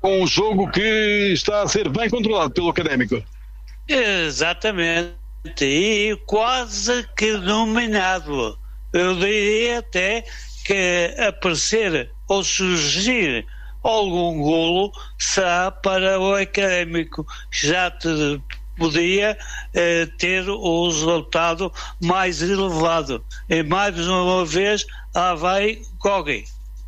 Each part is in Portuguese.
um jogo que está a ser bem controlado pelo Académico. Exatamente, e quase que dominado. Eu diria até que aparecer ou surgir algum golo será para o Académico, que já podia ter o resultado mais elevado. E mais uma vez, lá vai Goi.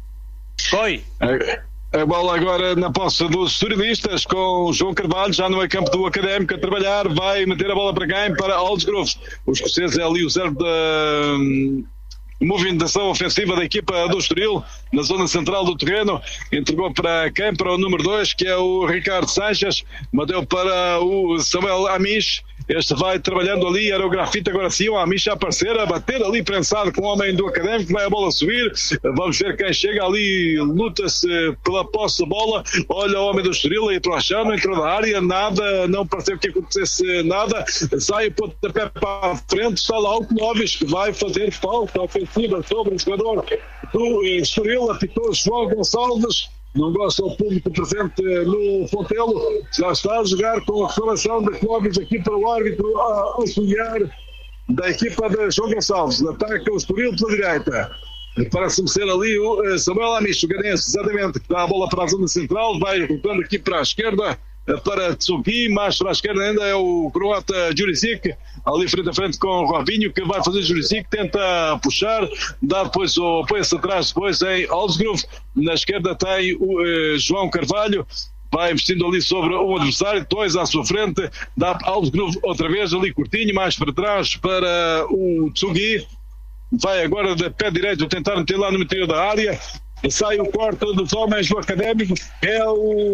A bola agora na posse dos estorilistas, com o João Carvalho já no campo do Académico a trabalhar, vai meter a bola para quem? Para Aldersgrove. Os escoceses é ali o servo da movimentação ofensiva da equipa do Estoril, na zona central do terreno. Entregou para quem? Para o número 2, que é o Ricardo Sanches. Mandou para o Samuel Amish. Este vai trabalhando ali, era o grafite, agora sim, o Amish a aparecer, a bater ali prensado com o homem do Académico, vai a bola subir, vamos ver quem chega ali, luta-se pela posse de bola, olha o homem do Estoril aí para o chão, não entrou na área, nada, não pareceu que acontecesse nada, sai o pontapé para a frente, está lá o Clóvis, que vai fazer falta ofensiva sobre o jogador do Estoril, apitou João Gonçalves. Não gosta o público presente no Fontelo, já está a jogar com a reclamação de Clóvis aqui para o árbitro a auxiliar da equipa de João Gonçalves. Ataca o Estoril pela direita. Parece-me ser ali o Samuel Amish, o ganense, exatamente, que dá a bola para a zona central, vai voltando aqui para a esquerda, para Tsuki, mais para a esquerda ainda é o croata Jurisic, ali frente a frente com o Robinho, que vai fazer Jurisic, tenta puxar, dá depois o apoio-se atrás, depois em Aldersgrove, na esquerda tem o João Carvalho, vai investindo ali sobre o adversário, dois à sua frente, dá Aldersgrove outra vez, ali curtinho, mais para trás para o Tsugi, vai agora de pé direito tentar meter lá no interior da área, sai o corte dos homens do Académico, é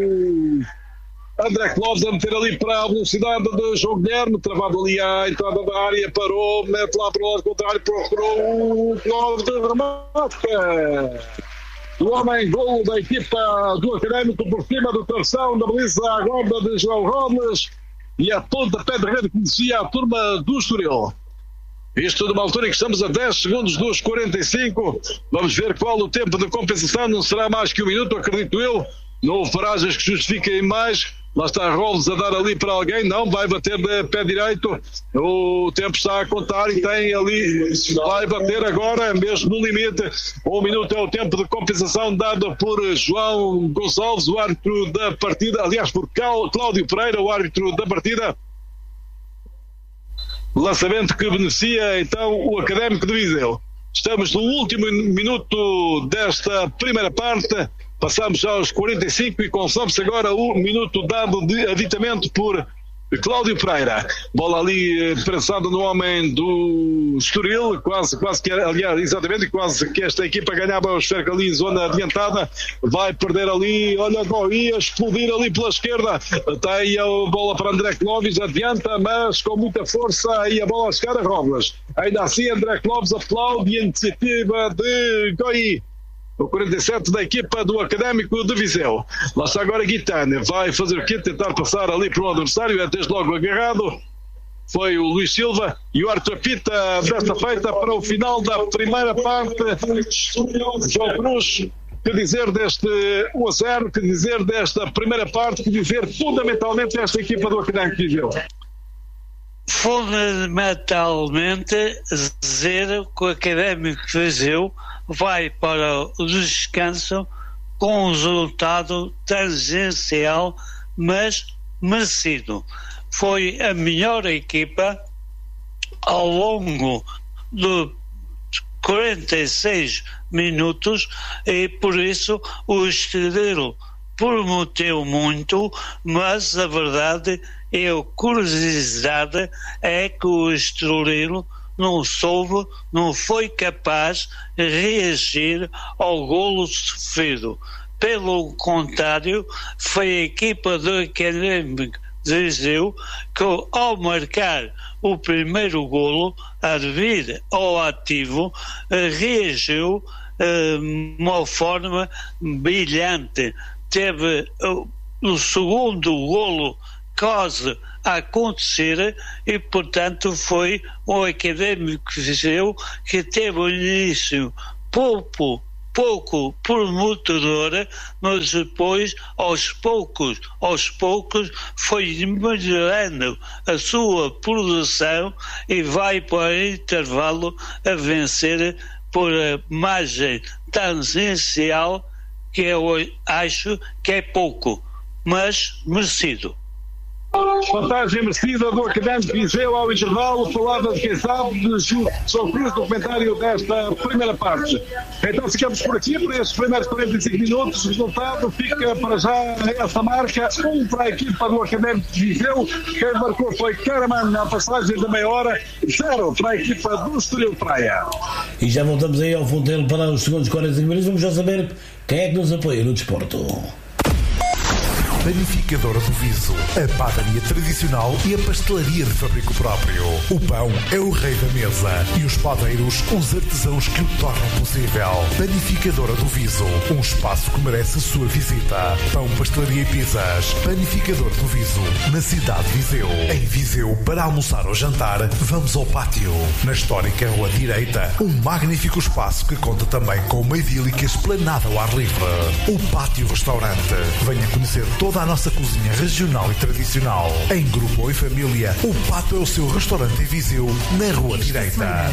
o André Clóvis a meter ali para a velocidade do João Guilherme, travado ali à entrada da área, parou, mete lá para o lado contrário, procurou o Clóvis de remate. O homem gol da equipa do Académico por cima do travessão da baliza à guarda de João Robles e a pontapé de rede que conhecia a turma do Estoril. Isto numa altura em que estamos a 10 segundos dos 45. Vamos ver qual o tempo de compensação. Não será mais que um minuto, acredito eu. Não houve paragens que justifiquem mais. Lá está Robles a dar ali para alguém. Não, vai bater de pé direito. O tempo está a contar e tem ali. Vai bater agora, mesmo no limite. Um minuto é o tempo de compensação dado por João Gonçalves, o árbitro da partida. Aliás, por Cláudio Pereira, o árbitro da partida. Lançamento que beneficia então o Académico de Viseu. Estamos no último minuto desta primeira parte, passamos aos 45 e consome-se agora o minuto dado de aditamento por Cláudio Pereira. Bola ali prensada no homem do Estoril, quase que, aliás, exatamente, quase que esta equipa ganhava o esférico ali em zona adiantada, vai perder ali, olha, ia explodir ali pela esquerda, tem a bola para André Clóvis, adianta, mas com muita força, aí a bola a chegar a Robles. Ainda assim, André Clóvis aplaude a iniciativa de Goi, o 47 da equipa do Académico de Viseu. Lá está agora Guitane, vai fazer o quê? Tentar passar ali para o adversário, é desde logo agarrado. Foi o Luís Silva e o árbitro apita desta feita para o final da primeira parte. João Cruz, que dizer deste 1-0, que dizer desta primeira parte, que dizer fundamentalmente desta equipa do Académico de Viseu? Fundamentalmente dizer que o Académico de Viseu vai para o descanso com um resultado tangencial, mas merecido. Foi a melhor equipa ao longo de 46 minutos e por isso o Estoril prometeu muito, mas a verdade e a curiosidade é que o Estoril não foi capaz de reagir ao golo sofrido. Pelo contrário, foi a equipa do Académico de Viseu que, ao marcar o primeiro golo, a vir ao ativo, reagiu de uma forma brilhante. Teve o segundo golo quase a acontecer e, portanto, foi o Académico de Viseu que teve um início pouco pouco prometedora, mas depois, aos poucos, foi melhorando a sua produção e vai para o intervalo a vencer por a margem tangencial, que eu acho que é pouco, mas merecido. Vantagem merecida do Académico Viseu ao intervalo, falava de quem sabe, surpresa do comentário desta primeira parte. Então ficamos por aqui, por estes primeiros 45 minutos, o resultado fica para já essa marca, 1 para a equipa do Académico de Viseu, quem marcou foi Caraman na passagem da meia hora, 0 para a equipa do Estoril Praia. E já voltamos aí ao Fontelo para os segundos 45 minutos, vamos já saber quem é que nos apoia no desporto. Panificadora do Viso, a padaria tradicional e a pastelaria de fabrico próprio. O pão é o rei da mesa e os padeiros, os artesãos que o tornam possível. Panificadora do Viso, um espaço que merece a sua visita. Pão, pastelaria e pizzas. Panificador do Viso, na cidade de Viseu. Em Viseu, para almoçar ou jantar, vamos ao pátio. Na histórica Rua Direita, um magnífico espaço que conta também com uma idílica esplanada ao ar livre. O Pátio Restaurante. Venha conhecer toda a nossa cozinha regional e tradicional. Em grupo ou em família, o Pato é o seu restaurante em Viseu, na Rua Direita.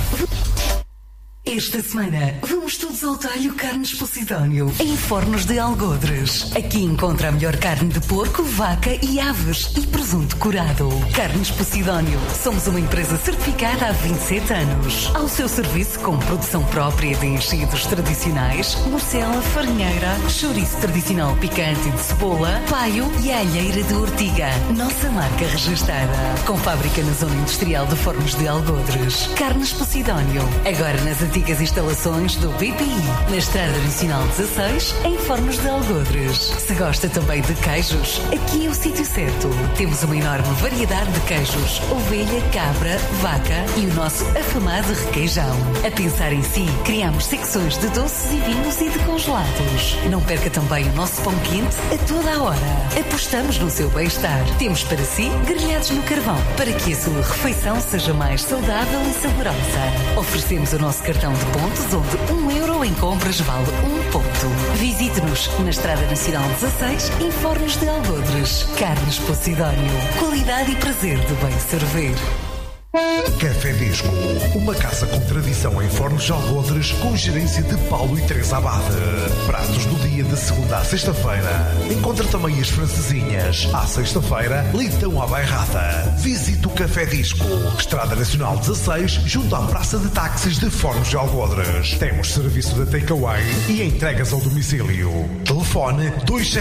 Esta semana, vamos todos ao talho Carnes Posidónio, em Fornos de Algodres. Aqui encontra a melhor carne de porco, vaca e aves e presunto curado. Carnes Posidónio. Somos uma empresa certificada há 27 anos. Ao seu serviço com produção própria de enchidos tradicionais, morcela, farinheira, chouriço tradicional picante de cebola, paio e alheira de ortiga. Nossa marca registada. Com fábrica na zona industrial de Fornos de Algodres. Carnes Posidónio. Agora nas antigas instalações do BPI, na Estrada Nacional 16, em Fornos de Algodres. Se gosta também de queijos, aqui é o sítio certo. Temos uma enorme variedade de queijos, ovelha, cabra, vaca e o nosso afamado requeijão. A pensar em si, criamos secções de doces e vinhos e de congelados. Não perca também o nosso pão quente a toda a hora. Apostamos no seu bem-estar. Temos para si grelhados no carvão, para que a sua refeição seja mais saudável e saborosa. Oferecemos o nosso cartão de pontos, onde €1 em compras vale 1 ponto. Visite-nos na Estrada Nacional 16, em Fornos de Algodres. Carnes Posidónio. Qualidade e prazer de bem servir. Café Disco, uma casa com tradição em Fornos de Algodres, com gerência de Paulo e Teresa Abade. Pratos do dia de segunda à sexta-feira. Encontra também as francesinhas. À sexta-feira, leitão à bairrada. Visite o Café Disco, Estrada Nacional 16, junto à Praça de Táxis de Fornos de Algodres. Temos serviço de takeaway e entregas ao domicílio. Telefone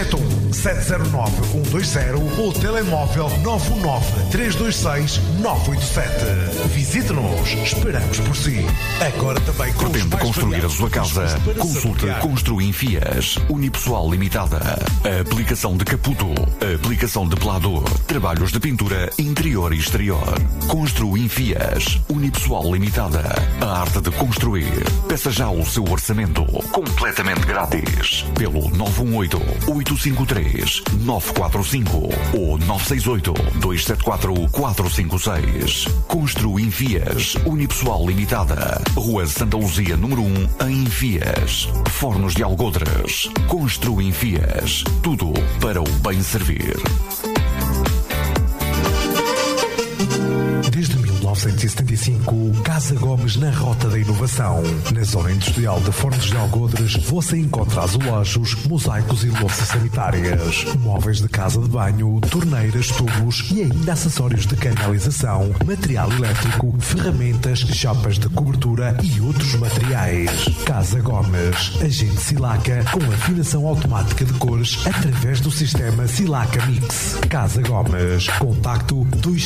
271-709-120 ou telemóvel 919-326-987. Visite-nos, esperamos por si. Agora também com pretende construir a sua casa? Consulte Construim Fias, Unipessoal Limitada. A aplicação de caputo, a aplicação de pelador, trabalhos de pintura interior e exterior. Construim Fias, Unipessoal Limitada. A arte de construir. Peça já o seu orçamento, completamente grátis, pelo 918-853-945 ou 968-274-456. Construim Fias, Unipessoal Limitada. Rua Santa Luzia, número 1, em Fias. Fornos de Algodres. Construim Fias. Tudo para o bem servir. Desde 1975, Casa Gomes na Rota da Inovação. Na zona industrial de Fornos de Algodres, você encontra azulejos, mosaicos e louças sanitárias, móveis de casa de banho, torneiras, tubos e ainda acessórios de canalização, material elétrico, ferramentas, chapas de cobertura e outros materiais. Casa Gomes, agente Silaca com afinação automática de cores através do sistema Silaca Mix. Casa Gomes, contacto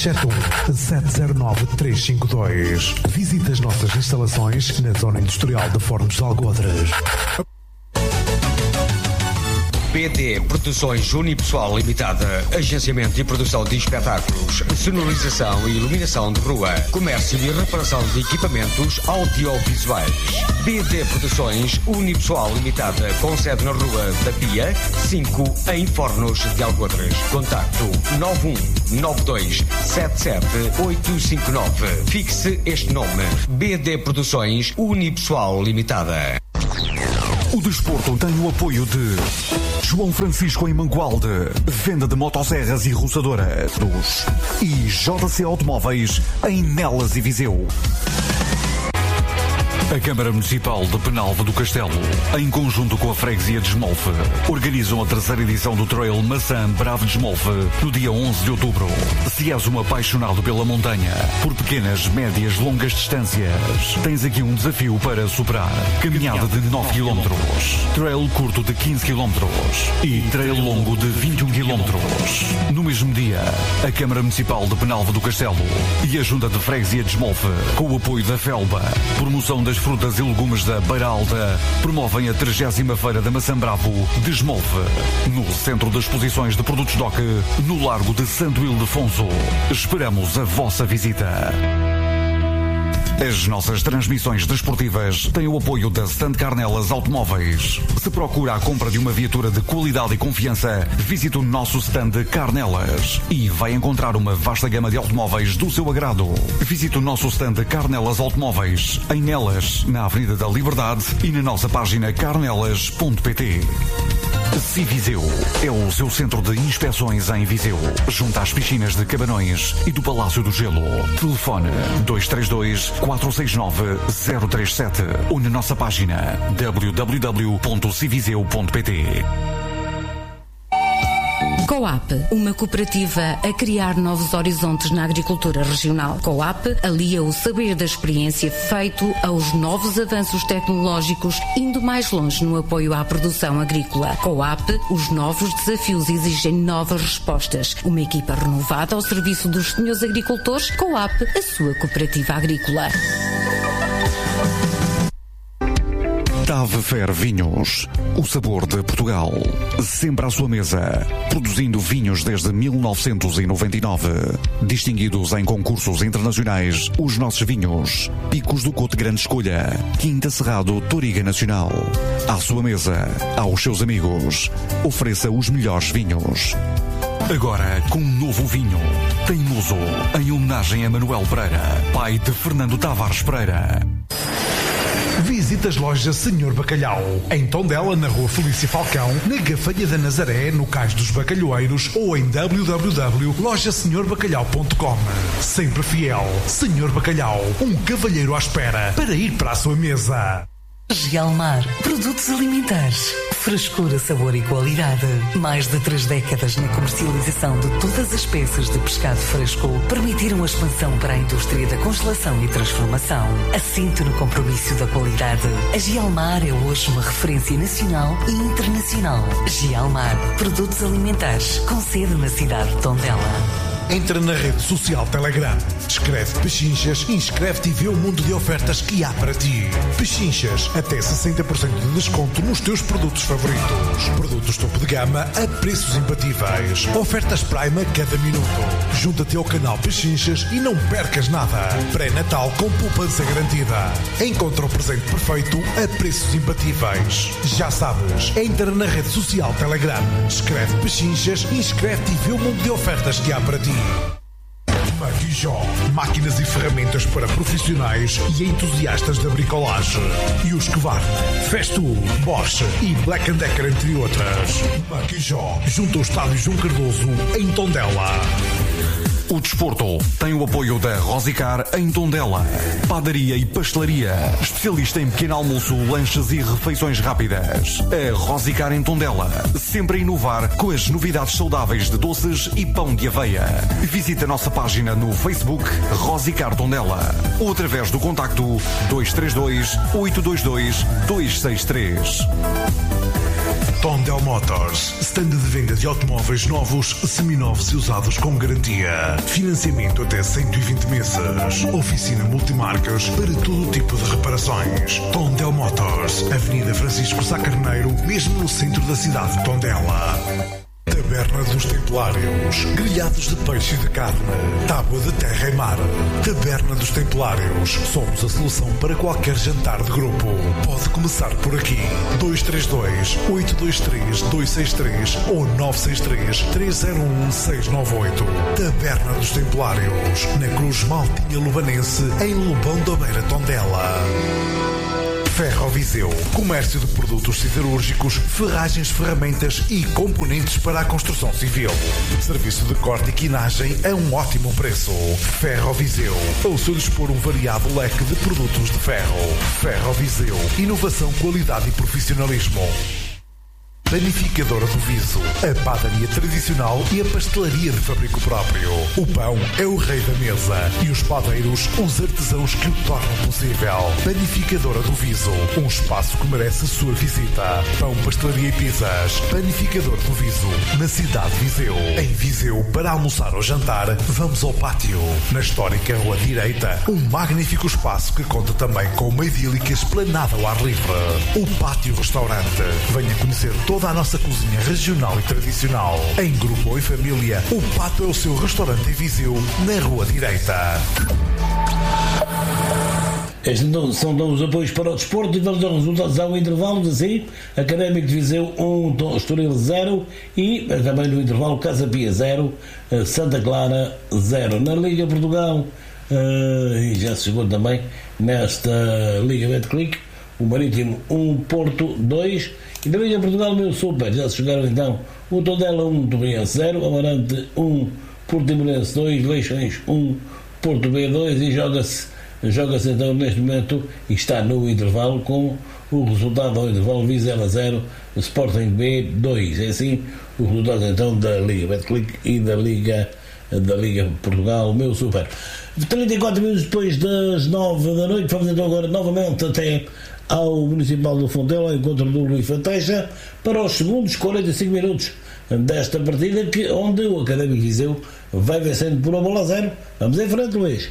271-709-352. Visite as nossas instalações na zona industrial de Fornos de Algodres. BD Produções Unipessoal Limitada, agenciamento e produção de espetáculos, sonorização e iluminação de rua, comércio e reparação de equipamentos audiovisuais. BD Produções Unipessoal Limitada, com sede na Rua da Pia, 5, em Fornos de Algodres. Contacto 91-92-77-859. Fixe este nome. BD Produções Unipessoal Limitada. O desporto tem o apoio de João Francisco em Mangualde, venda de motosserras e roçadoras, e JC Automóveis em Nelas e Viseu. A Câmara Municipal de Penalva do Castelo, em conjunto com a Freguesia de Esmolfe, organizam a terceira edição do Trail Maçã Bravo de Esmolfe no dia 11 de outubro. Se és um apaixonado pela montanha, por pequenas, médias, longas distâncias, tens aqui um desafio para superar. Caminhada de 9 km, trail curto de 15 km e trail longo de 21 km. No mesmo dia, a Câmara Municipal de Penalva do Castelo e a Junta de Freguesia de Esmolfe, com o apoio da Felba, promoção das frutas e legumes da Beira Alta, promovem a 30ª Feira da Maçã Bravo de Esmolfe, no Centro de Exposições de Produtos DOC, no Largo de Santo Ildefonso. Esperamos a vossa visita. As nossas transmissões desportivas têm o apoio da Stand Carnelas Automóveis. Se procura a compra de uma viatura de qualidade e confiança, visite o nosso stand Carnelas e vai encontrar uma vasta gama de automóveis do seu agrado. Visite o nosso stand Carnelas Automóveis em Nelas, na Avenida da Liberdade, e na nossa página carnelas.pt. Civiseu é o seu centro de inspeções em Viseu, junto às piscinas de Cabanões e do Palácio do Gelo. Telefone 232-469-037 ou na nossa página www.civiseu.pt. Coap, uma cooperativa a criar novos horizontes na agricultura regional. Coap alia o saber da experiência feito aos novos avanços tecnológicos, indo mais longe no apoio à produção agrícola. Coap, os novos desafios exigem novas respostas. Uma equipa renovada ao serviço dos senhores agricultores. Coap, a sua cooperativa agrícola. Tave Fer Vinhos, o sabor de Portugal, sempre à sua mesa, produzindo vinhos desde 1999, distinguidos em concursos internacionais, os nossos vinhos, Picos do Cote Grande Escolha, Quinta Cerrado Toriga Nacional, à sua mesa, aos seus amigos, ofereça os melhores vinhos. Agora com um novo vinho, Teimoso, em homenagem a Manuel Pereira, pai de Fernando Tavares Pereira. Visite as lojas Senhor Bacalhau, em Tondela, na Rua Felícia Falcão, na Gafanha da Nazaré, no Cais dos Bacalhoeiros, ou em www.lojasenhorbacalhau.com. Sempre fiel, Senhor Bacalhau, um cavalheiro à espera para ir para a sua mesa. Gialmar, produtos alimentares, frescura, sabor e qualidade. Mais de 3 décadas na comercialização de todas as peças de pescado fresco permitiram a expansão para a indústria da congelação e transformação. Assente no compromisso da qualidade. A Gialmar é hoje uma referência nacional e internacional. Gialmar, produtos alimentares, com sede na cidade de Tondela. Entra na rede social Telegram, escreve Pechinchas e inscreve-te e vê o mundo de ofertas que há para ti. Pechinchas, até 60% de desconto nos teus produtos favoritos. Produtos topo de gama a preços imbatíveis. Ofertas Prime a cada minuto. Junta-te ao canal Pechinchas e não percas nada. Pré-natal com poupança garantida. Encontra o presente perfeito a preços imbatíveis. Já sabes, entra na rede social Telegram, escreve Pechinchas e inscreve-te e vê o mundo de ofertas que há para ti. Maquijó, máquinas e ferramentas para profissionais e entusiastas da bricolagem. E os Husqvarna, Festool, Bosch e Black & Decker, entre outras. Maquijó, junto ao Estádio João Cardoso, em Tondela. O desporto tem o apoio da Rosicar em Tondela. Padaria e pastelaria, especialista em pequeno almoço, lanches e refeições rápidas. A Rosicar em Tondela, sempre a inovar com as novidades saudáveis de doces e pão de aveia. Visite a nossa página no Facebook Rosicar Tondela ou através do contacto 232-822-263. Tondel Motors, stand de venda de automóveis novos, seminovos e usados com garantia. Financiamento até 120 meses. Oficina multimarcas para todo tipo de reparações. Tondel Motors, Avenida Francisco Sá Carneiro, mesmo no centro da cidade de Tondela. Taberna dos Templários, grelhados de peixe e de carne, tábua de terra e mar. Taberna dos Templários, somos a solução para qualquer jantar de grupo. Pode começar por aqui. 232-823-263 ou 963-301-698. Taberna dos Templários, na Cruz Maltinha Lubanense, em Lobão da Beira, Tondela. Ferroviseu, comércio de produtos siderúrgicos, ferragens, ferramentas e componentes para a construção civil. Serviço de corte e quinagem a um ótimo preço. Ferroviseu, ao seu dispor um variado leque de produtos de ferro. Ferroviseu, inovação, qualidade e profissionalismo. Panificadora do Viso, a padaria tradicional e a pastelaria de fabrico próprio. O pão é o rei da mesa e os padeiros, os artesãos que o tornam possível. Panificadora do Viso, um espaço que merece a sua visita. Pão, pastelaria e pizzas. Panificador do Viso, na cidade de Viseu. Em Viseu, para almoçar ou jantar, vamos ao pátio. Na histórica Rua Direita, um magnífico espaço que conta também com uma idílica esplanada ao ar livre. O Pátio Restaurante. Venha conhecer toda a nossa cozinha regional e tradicional. Em grupo ou em família, o Pato é o seu restaurante em Viseu, na Rua Direita. Estes são os apoios para o desporto e vamos aos resultados ao intervalo, assim, Académico de Viseu 1, Estoril 0 e também no intervalo Casa Pia 0, Santa Clara 0. Na Liga Portugal, e já se chegou também nesta Liga Betclic, o Marítimo 1, Porto 2 e na Liga Portugal meu Super, já se chegaram então o Tondela 1, Torriense 0, Amarante 1, Portimonense 2, Leixões 1, Porto B 2 e joga-se então neste momento e está no intervalo com o resultado ao intervalo Vizela 0, Sporting B 2. É assim o resultado então da Liga Betclic e da Liga Portugal, meu Super. 34 minutos depois das 9 da noite, vamos então agora novamente até ao Municipal do Fundelo, ao encontro do Luís Fanteixa, para os segundos 45 minutos desta partida, onde o Académico Viseu vai vencendo por 1-0. Vamos em frente, Luís.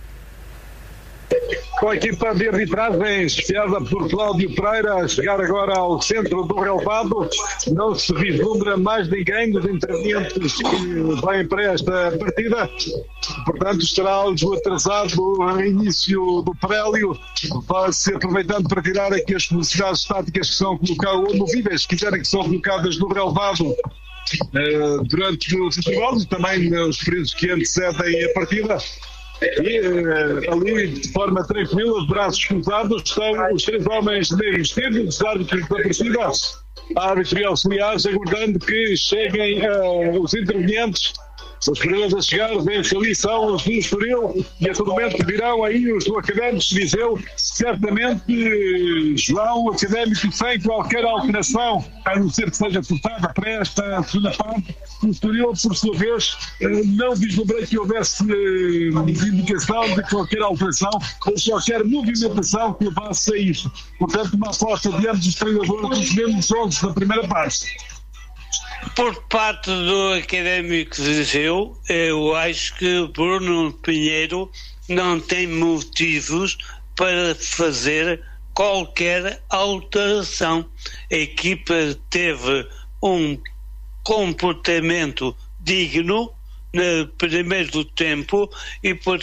Com a equipa de arbitragem chefiada por Cláudio Pereira a chegar agora ao centro do relevado, não se vislumbra mais ninguém dos intervenientes que vêm para esta partida, portanto estará algo atrasado o início do prélio, vai-se aproveitando para tirar aqui as velocidades estáticas que são colocadas, ou movíveis, que quiserem, que são colocadas no relevado durante os intervalos e também os períodos que antecedem a partida. E ali, de forma tranquila, de braços cruzados, estão os três homens de vestido, os árbitros da partida, árbitros e auxiliares, aguardando que cheguem os intervenientes. Os primeiros a chegar, vêm-se ali, são os do Estoril, e a todo momento virão aí os do Académico de Viseu, certamente João, Académico, sem qualquer alteração, a não ser que seja cortada para esta segunda parte. O Estoril, por sua vez, não vislumbrei que houvesse indicação de qualquer alteração ou qualquer movimentação que levasse a isso. Portanto, uma aposta de ambos os treinadores dos mesmos 11 da primeira parte. Por parte do Académico de Viseu, eu acho que Bruno Pinheiro não tem motivos para fazer qualquer alteração. A equipa teve um comportamento digno no primeiro tempo e por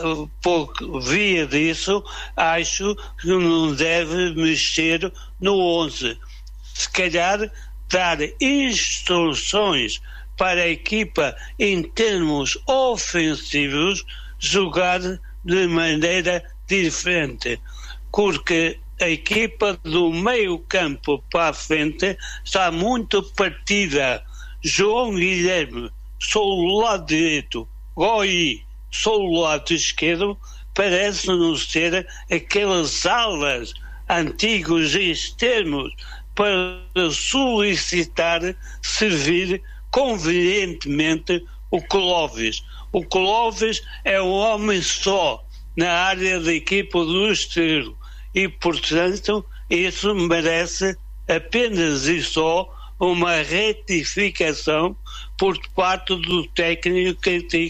via disso acho que não deve mexer no 11. Se calhar dar instruções para a equipa em termos ofensivos jogar de maneira diferente, porque a equipa do meio campo para a frente está muito partida. João Guilherme, sou o lado direito, Goi, sou o lado esquerdo, parece-nos ser aquelas alas antigos extremos para solicitar servir convenientemente o Clóvis. O Clóvis é um homem só na área da equipa do Estoril e, portanto, isso merece apenas e só uma retificação por parte do técnico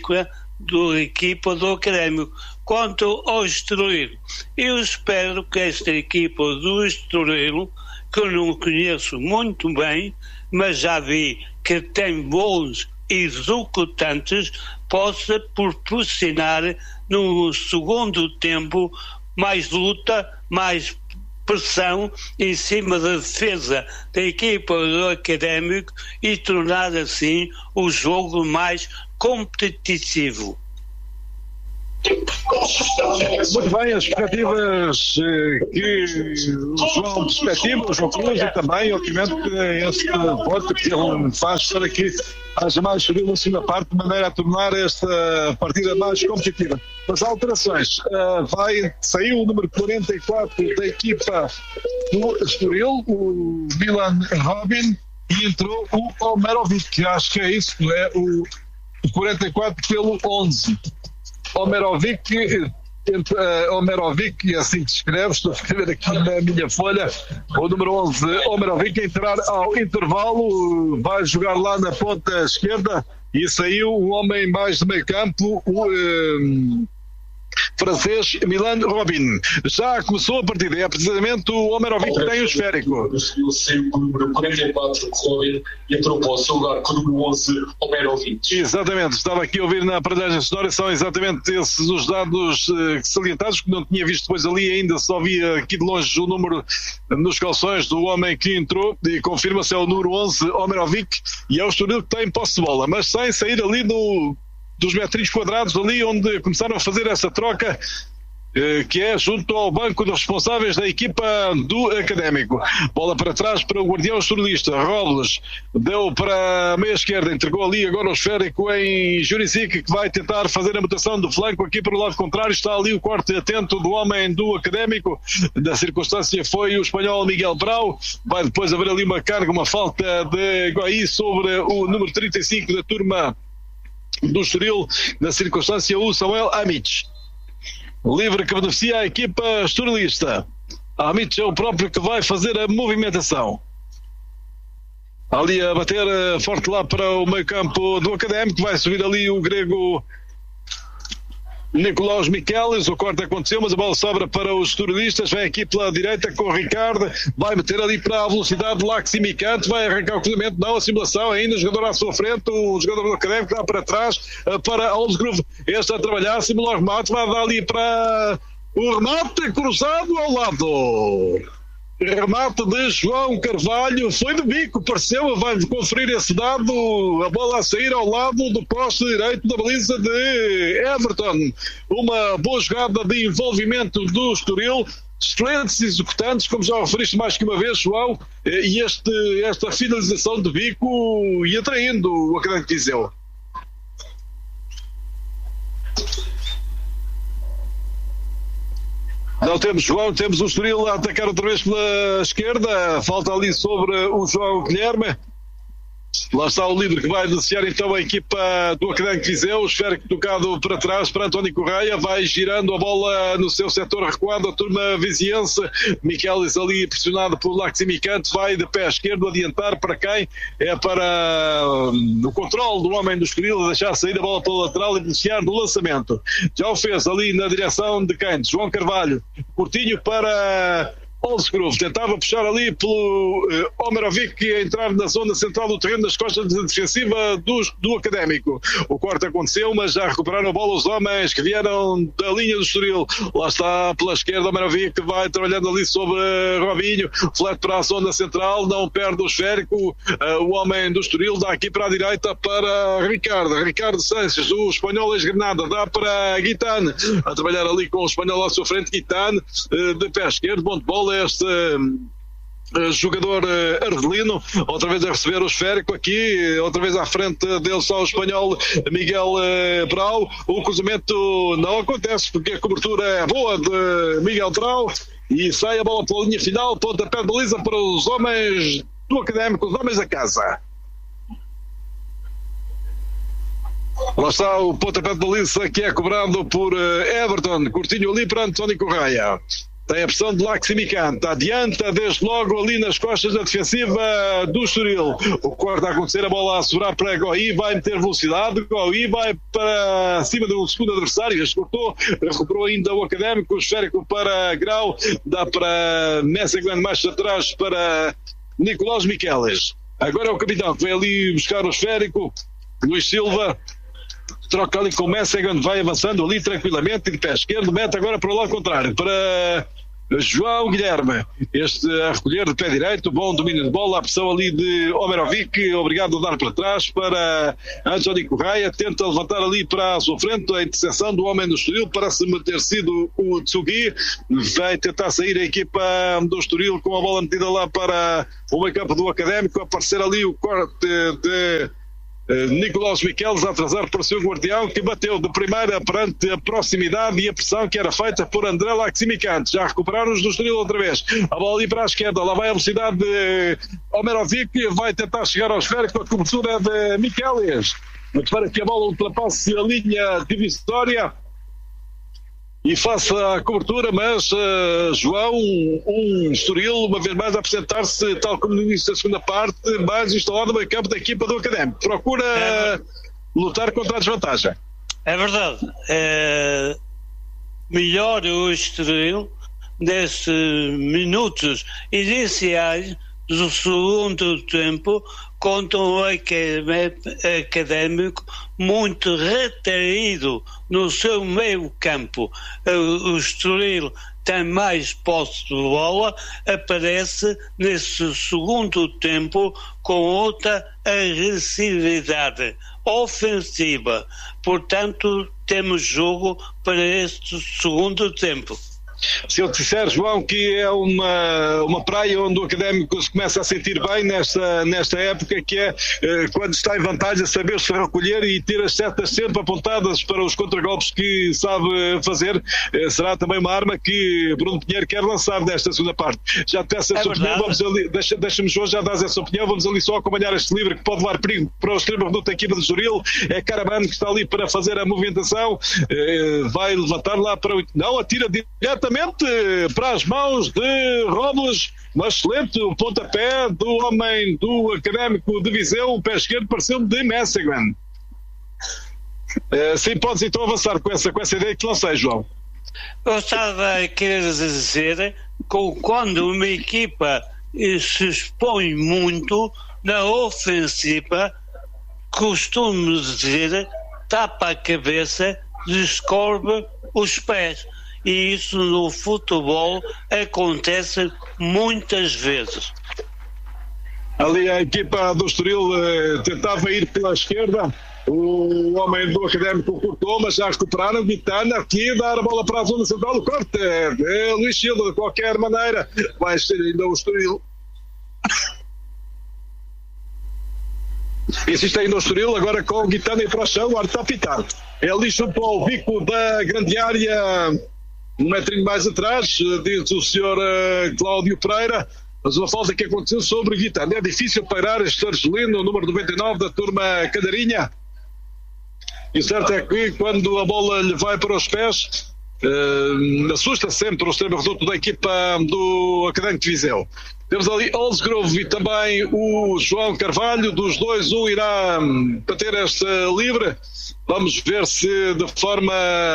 da equipa do Académico. Quanto ao Estoril, eu espero que esta equipa do Estoril, que eu não conheço muito bem, mas já vi que tem bons executantes, possa proporcionar no segundo tempo mais luta, mais pressão em cima da defesa da equipa do Académico e tornar assim o jogo mais competitivo. Muito bem, as expectativas que o João perspectiva, o João Cruz, e também, obviamente, esse voto que ele faz para que haja mais Estoril na segunda parte, de maneira a tornar esta partida mais competitiva. As alterações, saiu o número 44 da equipa do Estoril, o Milan Robin, e entrou o Omerovic, que acho que é isso, é o 44 pelo 11. Omerovic, assim que se escreve, estou a escrever aqui na minha folha, o número 11, Omerovic, entrar ao intervalo, vai jogar lá na ponta esquerda, e saiu o homem mais de meio campo, o francês Milan Robin. Já começou a partida, é precisamente o Omerovic que tem o esférico. Saiu com o número 44 Robin e entrou para o seu lugar com o número 11 Omerovic. Exatamente, estava aqui a ouvir na aparelhagem sonora, são exatamente esses os dados salientados, que não tinha visto depois ali ainda, só via aqui de longe o número nos calções do homem que entrou, e confirma-se é o número 11 Omerovic, e é o Estoril que tem posse de bola, mas sem sair ali dos metrinhos quadrados, ali onde começaram a fazer essa troca, que é junto ao banco dos responsáveis da equipa do Académico. Bola para trás para o guardião estorilista, Robles, deu para a meia esquerda, entregou ali agora o esférico em Jurisic, que vai tentar fazer a mutação do flanco aqui para o lado contrário. Está ali o corte atento do homem do Académico, da circunstância foi o espanhol Miguel Brau. Vai depois haver ali uma carga, uma falta de Goí sobre o número 35 da turma do Estoril, na circunstância o Samuel Amic. Livre que beneficia a equipa estorilista. Amic é o próprio que vai fazer a movimentação. Ali a bater forte lá para o meio campo do Académico, vai subir ali o grego Nicolaus Michelis. O corte aconteceu, mas a bola sobra para os estorilistas. Vem aqui pela direita com o Ricardo, vai meter ali para a velocidade Laximicante, vai arrancar o cruzamento, não, a simulação ainda, o jogador à sua frente, o jogador do Académico dá para trás para Oldsgrove, este a trabalhar, simula o remate, vai dar ali para o remate cruzado ao lado. Remate de João Carvalho, foi de bico, pareceu, vai conferir esse dado, a bola a sair ao lado do poste direito da baliza de Everton. Uma boa jogada de envolvimento do Estoril, excelentes executantes, como já referiste mais que uma vez, João, e esta finalização de bico e atraindo o Académico de Viseu. Não temos João, temos o Estoril a atacar outra vez pela esquerda, falta ali sobre o João Guilherme. Lá está o livre que vai denunciar então a equipa do Académico de Viseu, o esférico tocado para trás para António Correia, vai girando a bola no seu setor recuado, a turma viziense, Michelis ali pressionado por Laximicante, vai de pé esquerdo adiantar para quem? É para o controle do homem do Estoril, deixar sair a bola pela lateral e iniciar no lançamento. Já o fez ali na direção de quem? João Carvalho, curtinho para Oldsgrove, tentava puxar ali pelo Omerovic a entrar na zona central do terreno das costas defensiva do Académico. O corte aconteceu, mas já recuperaram a bola os homens que vieram da linha do Estoril. Lá está pela esquerda Omerovic, que vai trabalhando ali sobre Robinho, flete para a zona central, não perde o esférico, o homem do Estoril dá aqui para a direita para Ricardo Sanches, o espanhol ex-Granada, dá para Guitane, a trabalhar ali com o espanhol à sua frente, Guitane, de pé esquerdo, bom de bola este jogador argelino, outra vez a receber o esférico aqui, outra vez à frente dele só o espanhol Miguel Brau. O cruzamento não acontece porque a cobertura é boa de Miguel Brau e sai a bola pela linha final, pontapé de baliza para os homens do Académico, os homens da casa. Lá está o pontapé de baliza que é cobrado por Everton, curtinho ali para António Correia. Tem a pressão de Laximicante, adianta desde logo ali nas costas da defensiva do Estoril. O corte a acontecer, a bola a sobrar para Goí, vai meter velocidade, Goí vai para cima do segundo adversário, cortou, recuperou ainda o Académico, o esférico para Grau, dá para Messegman mais atrás para Nicolaus Michelis. Agora é o capitão que vem ali buscar o esférico, Luís Silva, troca ali com o Messegan, vai avançando ali tranquilamente, de pé esquerdo, mete agora para o lado contrário, para João Guilherme, este a recolher de pé direito, bom domínio de bola, a pressão ali de Omerovic, obrigado a dar para trás para Anthony Correia, tenta levantar ali para a sua frente, a interseção do homem do Estoril, parece-me ter sido o Tsugi, vai tentar sair a equipa do Estoril com a bola metida lá para o meio campo do Académico, aparecer ali o corte de Nicolás Miqueles a atrasar para o seu guardião, que bateu de primeira perante a proximidade e a pressão que era feita por André Laximicante. Já recuperaram os do Estoril outra vez. A bola ali para a esquerda, lá vai a velocidade de Omerovic, vai tentar chegar ao esférico, a cobertura de Miqueles, para que a bola ultrapasse a linha divisória e faça a cobertura, mas João, um Estoril, uma vez mais a apresentar-se, tal como no início da segunda parte, mais instalado no meio campo da equipa do Académico. Procura lutar contra a desvantagem. É verdade. Melhor o Estoril nestes minutos iniciais do segundo tempo contra um Académico muito retraído no seu meio campo. O Estoril tem mais posse de bola, aparece nesse segundo tempo com outra agressividade ofensiva. Portanto, temos jogo para este segundo tempo. Se eu disser, João, que é uma praia onde o Académico se começa a sentir bem nesta época, que é quando está em vantagem, saber-se recolher e ter as setas sempre apontadas para os contragolpes que sabe fazer, será também uma arma que Bruno Pinheiro quer lançar nesta segunda parte. Já te peço a sua opinião, vamos ali, deixa-me João, já dás essa opinião, vamos ali só acompanhar este livro que pode levar perigo para o extremo reduto da equipa de Estoril. É Caramano que está ali para fazer a movimentação, vai levantar lá para o... Não, atira diretamente para as mãos de Robles, mas excelente o pontapé do homem do Académico de Viseu, o pé esquerdo pareceu-me de Messegan. Sim, podes então avançar com essa ideia que lancei, João. Eu estava a querer dizer que quando uma equipa se expõe muito na ofensiva, costumo dizer, tapa a cabeça, descobre os pés. E isso no futebol acontece muitas vezes. Ali a equipa do Estoril tentava ir pela esquerda, o homem do Académico cortou, mas já recuperaram. Guitana aqui, dar a bola para a zona central, o corte é Luís Silva, de qualquer maneira vai ser ainda o Estoril. Existe ainda o Estoril, agora com o Guitana e para o chão, o ar está a pitar. Ele chutou o bico da grande área, um metrinho mais atrás, diz o senhor Cláudio Pereira, mas uma falta que aconteceu sobre o Guitana. É difícil parar este Argelino, o número 99 da turma Cadarinha. E o certo é que quando a bola lhe vai para os pés, assusta sempre o extremo reduto da equipa do Académico de Viseu. Temos ali Olsgrove e também o João Carvalho, dos dois um irá bater esta livre. Vamos ver se de forma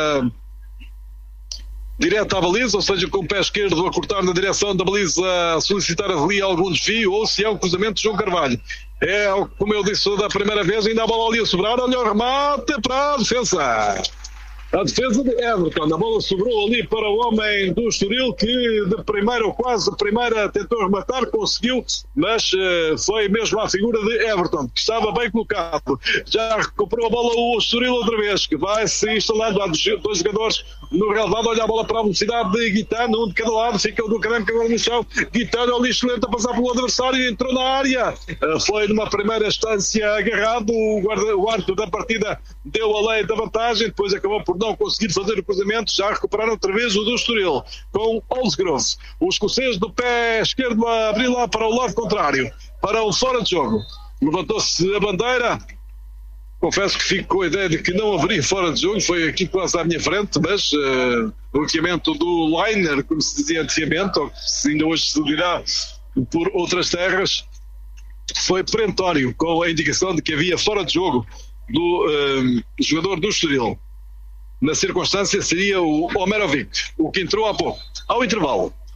direta à baliza, ou seja, com o pé esquerdo a cortar na direção da baliza, a solicitar ali algum desvio, ou se é um cruzamento de João Carvalho. É, como eu disse da primeira vez, ainda a bola ali a sobrar, olha o remate para a defesa. A defesa de Everton, a bola sobrou ali para o homem do Estoril, que de primeira ou quase de primeira tentou rematar, conseguiu, mas foi mesmo a figura de Everton, que estava bem colocado. Já recuperou a bola o Estoril outra vez, que vai se instalando. Há dois jogadores no relevado, olha a bola para a velocidade de Guitano, um de cada lado, fica o do Académico agora no chão. Guitano ali excelente a passar pelo adversário, entrou na área, foi numa primeira instância agarrado, o árbitro da partida deu a lei da vantagem, depois acabou por não conseguir fazer o cruzamento. Já recuperaram outra vez o do Estoril com Olsgrove, o escocês do pé esquerdo a abrir lá para o lado contrário, para o fora de jogo. Levantou-se a bandeira. Confesso que fico com a ideia de que não haveria fora de jogo, foi aqui quase à minha frente, mas o equipamento do Liner, como se dizia antigamente, ou que ainda hoje se dirá por outras terras, foi perentório, com a indicação de que havia fora de jogo do jogador do Estoril. Na circunstância seria o Omerovic, o que entrou há pouco. Ao intervalo,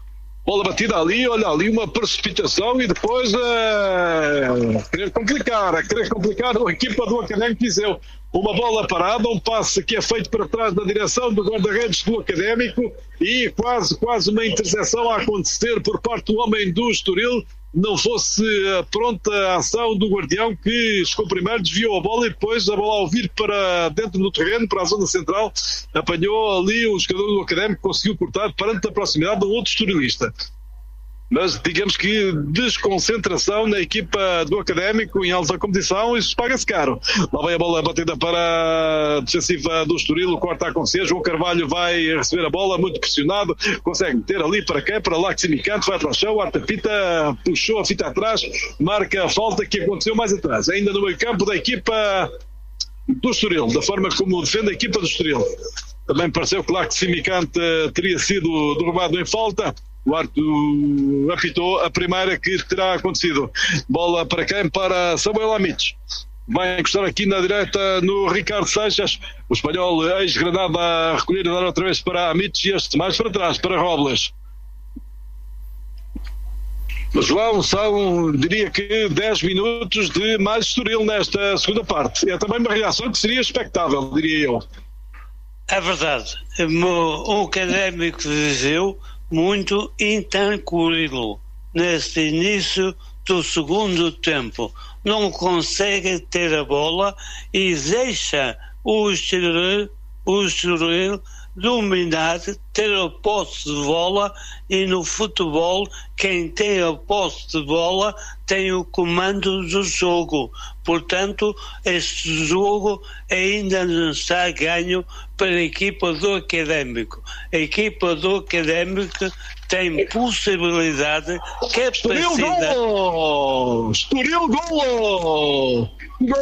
Bola batida ali, olha ali uma precipitação e depois a querer complicar a equipa do Académico de Viseu. Uma bola parada, um passe que é feito para trás na direção do guarda-redes do Académico e quase uma interseção a acontecer por parte do homem do Estoril. Não fosse a pronta ação do Guardião, que chegou primeiro, desviou a bola e depois a bola ao vir para dentro do terreno, para a zona central, apanhou ali o jogador do Académico, conseguiu cortar perante a proximidade de um outro estorilista. Mas digamos que desconcentração na equipa do Académico em alta competição, isso paga-se caro. Lá vem a bola batida para a defensiva do Estoril, corta a acontecer, João Carvalho vai receber a bola, muito pressionado, consegue meter ali para quem? Para lá que Simicante, vai para o chão, a Pita puxou a fita atrás, marca a falta que aconteceu mais atrás, ainda no meio campo da equipa do Estoril, da forma como defende a equipa do Estoril. Também pareceu que lá que Simicante teria sido derrubado em falta. O árbitro apitou a primeira que terá acontecido. Bola para quem? Para Samuel Amites. Vai encostar aqui na direita no Ricardo Seixas. O espanhol ex-Granada a recolher e dar outra vez para Amites e este mais para trás, para Robles. João, são, diria que 10 minutos de mais Estoril nesta segunda parte. É também uma reação que seria expectável, diria eu. É verdade. O Académico de Viseu muito intranquilo neste início do segundo tempo. Não consegue ter a bola e deixa o Estoril dominar, ter a posse de bola, e no futebol quem tem a posse de bola tem o comando do jogo. Portanto, este jogo ainda não está ganho para a equipa do Académico. A equipa do Académico tem possibilidade, capacidade... Estoril golo!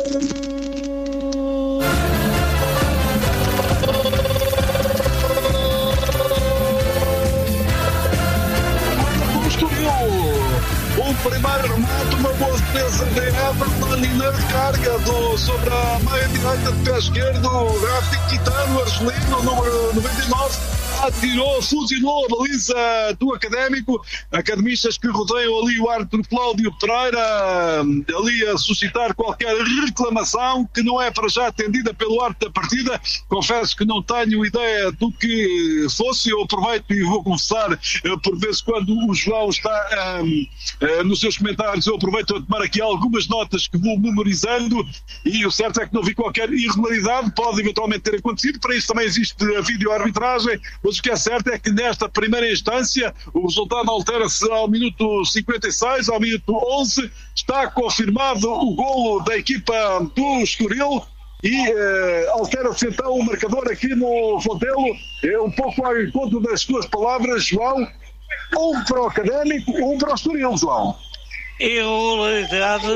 O primeiro remate, uma boa defesa de Everton e na recarga sobre a meia direita de pé esquerdo, Rafi Quitano, argelino, número 99, atirou, fuzilou a baliza do Académico. Academistas que rodeiam ali o árbitro Cláudio Pereira, ali a suscitar qualquer reclamação que não é para já atendida pelo árbitro da partida. Confesso que não tenho ideia do que fosse. Eu aproveito e vou confessar, por vezes quando o João está nos seus comentários, eu aproveito a tomar aqui algumas notas que vou memorizando, e o certo é que não vi qualquer irregularidade. Pode eventualmente ter acontecido, para isso também existe a videoarbitragem, mas o que é certo é que nesta primeira instância o resultado altera-se ao minuto 56, ao minuto 11, está confirmado o golo da equipa do Estoril e altera-se então o marcador aqui no Fontelo. É um pouco ao encontro das tuas palavras, João. Um para o Académico, um para o Estoril, João. Irregularidade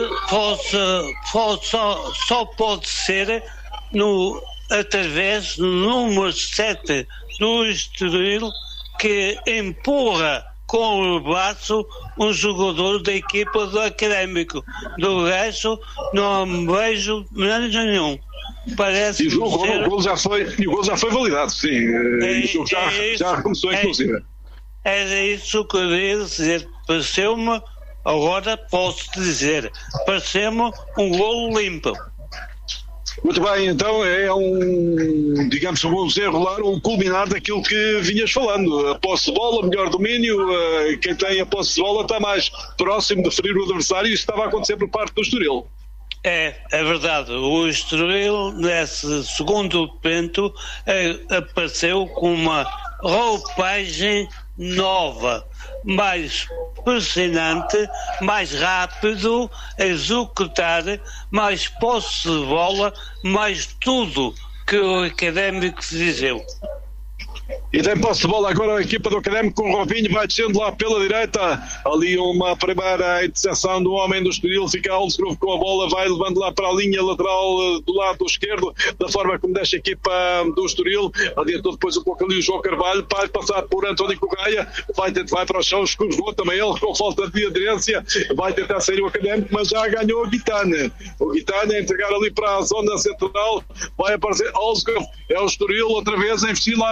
só pode ser através do número 7 do Estoril, que empurra com o braço um jogador da equipa do Académico. Do resto, não vejo nenhum. Parece e o gol já foi validado, sim. O jogo já recomeçou, inclusive. Era isso que eu queria dizer. Pareceu-me, agora posso dizer, pareceu-me um golo limpo. Muito bem, então digamos, vamos enrolar um culminar daquilo que vinhas falando. A posse de bola, melhor domínio, quem tem a posse de bola está mais próximo de ferir o adversário, e isso estava a acontecer por parte do Estoril. É verdade. O Estoril, nesse segundo tempo, apareceu com uma roupagem nova, mais pressionante, mais rápido a executar, mais posse de bola, mais tudo que o Académico de Viseu. E tem posse de bola agora a equipa do Académico, com o Robinho, vai descendo lá pela direita, ali uma primeira interseção do homem do Estoril, fica Alsgrove com a bola, vai levando lá para a linha lateral do lado esquerdo, da forma como deixa a equipa do Estoril, adiantou depois um pouco ali o João Carvalho, vai passar por António Correia, vai para o chão, escorregou também ele com falta de aderência, vai tentar sair o Académico, mas já ganhou o Guitane a entregar ali para a zona central, vai aparecer Alsgrove, é o Estoril outra vez a investir lá pela esquerda,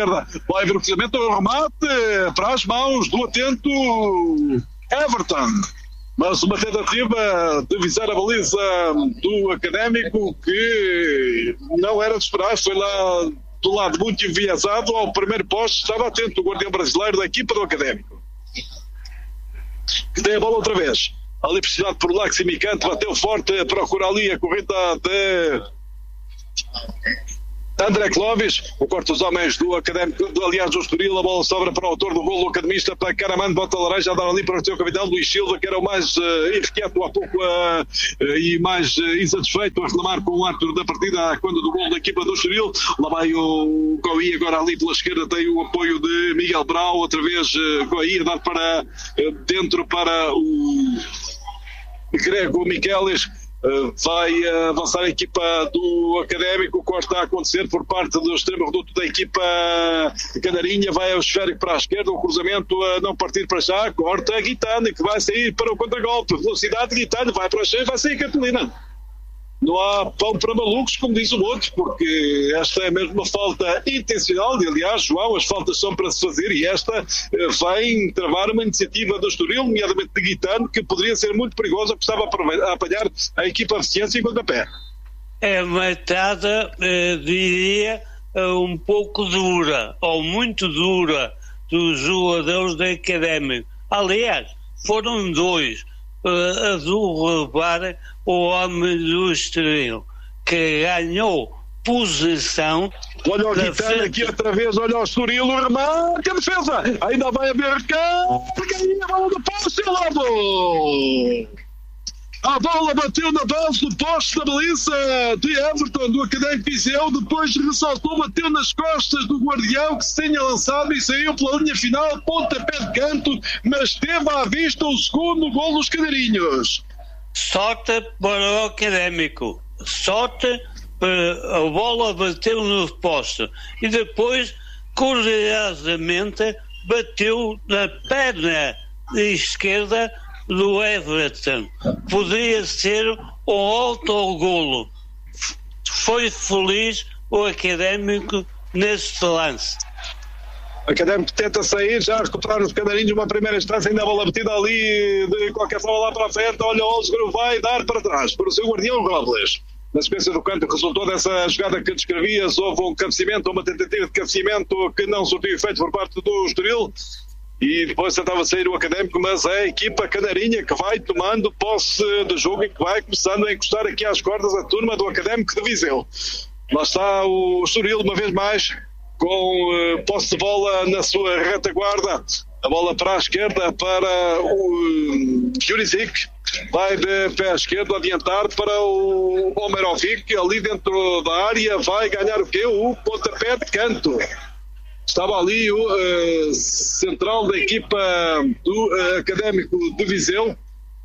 esquerda, vai ver o cruzamento, o remate para as mãos do atento Everton. Mas uma tentativa de visar a baliza do Académico que não era de esperar, foi lá do lado muito enviesado ao primeiro poste, estava atento o guardião brasileiro da equipa do Académico, que tem a bola outra vez, ali precisado por Laximicante, bateu forte, procura ali a corrida de André Clóvis, o corte dos homens do Académico, aliás do Estoril, a bola sobra para o autor do golo, o academista, para Caramano, bota a laranja, a dar ali para o seu capitão Luís Silva, que era o mais irrequieto há pouco e mais insatisfeito a reclamar com o árbitro da partida quando do golo da equipa do Estoril. Lá vai o Coí, agora ali pela esquerda tem o apoio de Miguel Brau, outra vez Coí a dar para dentro para o Grego Miquelis. Vai avançar a equipa do Académico, o corte está a acontecer por parte do extremo reduto da equipa Canarinha, vai ao esférico para a esquerda, o cruzamento a não partir para já, corta Guitane, que vai sair para o contragolpe, velocidade Guitane, vai para a cheia, vai sair Catalina. Não há pão para malucos, como diz o outro, porque esta é mesmo uma falta intencional, e aliás, João, as faltas são para se fazer, e esta vai travar uma iniciativa do Estoril, nomeadamente de Guitano, que poderia ser muito perigosa, porque estava a apanhar a equipa eficiência em pontapé. É uma entrada, diria, um pouco dura, ou muito dura, dos jogadores da Académica. Aliás, foram dois a derrubar o homem do Estoril, que ganhou posição. Olha o Guitano aqui outra vez, olha o Estoril, o remate, a defesa, ainda vai haver carga e a bola do poste e logo! A bola bateu na base do poste da baliza de Everton, do Académico Viseu, depois ressaltou, bateu nas costas do guardião que se tinha lançado e saiu pela linha final, pontapé de canto, mas teve à vista o segundo gol dos Canarinhos. Sorte para o Académico, sorte para a bola bateu no poste e depois, curiosamente, bateu na perna esquerda do Everton. Poderia ser o autogolo. Foi feliz o Académico neste lance. O Académico tenta sair, já recuperar os Canarinhos uma primeira instância, ainda a bola batida ali de qualquer forma lá para a frente, olha o Olsgro vai dar para trás para o seu guardião Robles. Na sequência do canto que resultou dessa jogada que descrevias, houve um cabeceamento, uma tentativa de cabeceamento que não surtiu efeito por parte do Estoril e depois tentava sair o Académico, mas é a equipa Canarinha que vai tomando posse do jogo e que vai começando a encostar aqui às cordas a turma do Académico de Viseu. Lá está o Estoril uma vez mais com posse de bola na sua retaguarda, a bola para a esquerda para o Jurisic, vai de pé esquerdo adiantar para o Omerovic, ali dentro da área vai ganhar o quê? O pontapé de canto. Estava ali o central da equipa do Académico de Viseu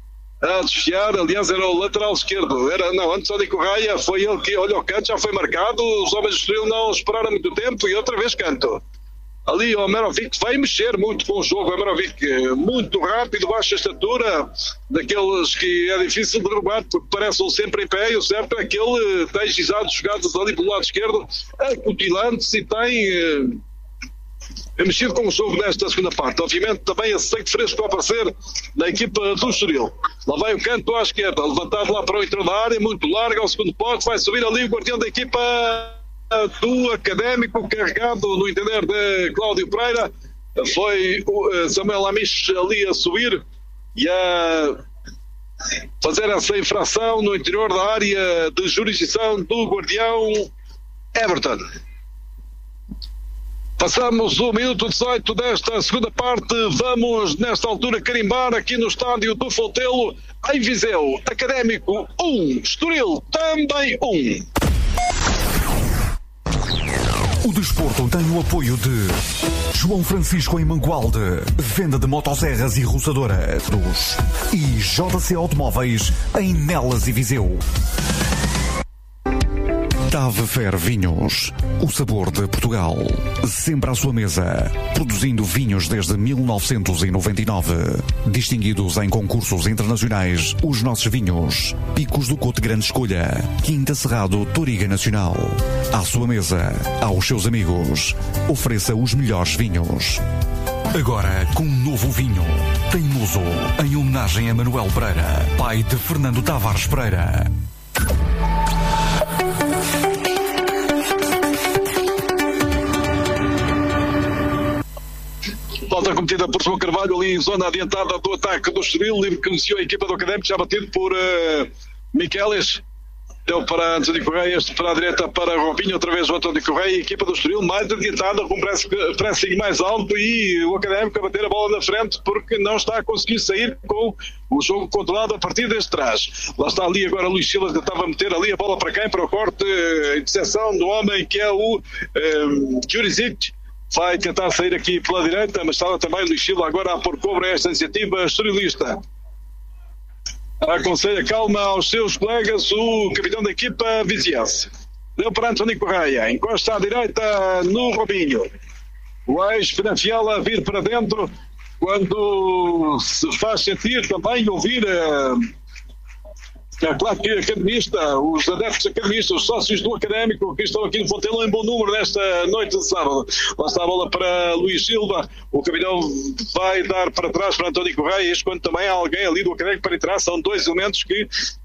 a desfiar, aliás era o lateral esquerdo, antes o Nico Raia, foi ele que, olha o canto, já foi marcado, os homens do Estoril não esperaram muito tempo e outra vez canto. Ali o Omerovic vai mexer muito com o jogo, o Omerovic muito rápido, baixa estatura, daqueles que é difícil derrubar porque parecem sempre em pé, e o certo é que ele tem gizado jogadas ali pelo lado esquerdo, acutilante-se e tem mexido com o jogo nesta segunda parte. Obviamente também esse sangue fresco a aparecer na equipa do Estoril. Lá vai o canto à esquerda, levantado lá para o interior da área, muito largo ao segundo poste, vai subir ali o guardião da equipa do Académico, carregado no entender de Cláudio Pereira. Foi o Samuel Amish ali a subir e a fazer essa infração no interior da área de jurisdição do guardião Everton. Passamos o minuto 18 desta segunda parte. Vamos, nesta altura, carimbar aqui no estádio do Fontelo, em Viseu. Académico 1, Estoril também 1. O desporto tem o apoio de João Francisco em Mangualde, venda de motosserras e roçadoras, e JC Automóveis em Nelas e Viseu. Tave Fer Vinhos, o sabor de Portugal, sempre à sua mesa, produzindo vinhos desde 1999, distinguidos em concursos internacionais, os nossos vinhos, Picos do Cote Grande Escolha, Quinta Cerrado Toriga Nacional, à sua mesa, aos seus amigos, ofereça os melhores vinhos. Agora com um novo vinho, Teimoso, em homenagem a Manuel Pereira, pai de Fernando Tavares Pereira. Falta cometida por João Carvalho ali em zona adiantada do ataque do Estoril, livre que iniciou a equipa do Académico, já batido por Miquelis. Deu para António Correia, este para a direita para Robinho, outra vez o António Correia, a equipa do Estoril mais adiantada, com pressing mais alto, e o Académico a bater a bola na frente porque não está a conseguir sair com o jogo controlado a partir deste trás. Lá está ali agora Luís Silas, que estava a meter ali a bola para quem? Para o corte, a interseção do homem que é o Jurisic. Vai tentar sair aqui pela direita, mas estava também Luís Silas agora a pôr cobro a esta iniciativa estorilista. Aconselha calma aos seus colegas o capitão da equipa viziense. Deu para António Correia, encosta à direita no Robinho. O ex-Penafiel a vir para dentro quando se faz sentir também ouvir claro que academista, os adeptos academistas, os sócios do Académico que estão aqui no Fontelo em bom número nesta noite de sábado. Lá está a bola para Luís Silva, o capitão vai dar para trás para António Correia, este quando também há alguém ali do Académico para entrar, são dois elementos que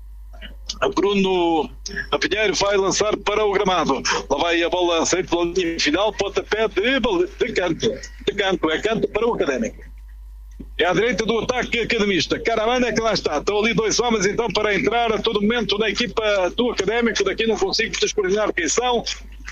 Bruno Pinheiro vai lançar para o gramado. Lá vai a bola a sair pela linha final, pontapé de canto, é canto para o Académico. É à direita do ataque academista. Caramana é que lá está. Estão ali dois homens então para entrar a todo momento na equipa do Académico. Daqui não consigo descoordenar quem são.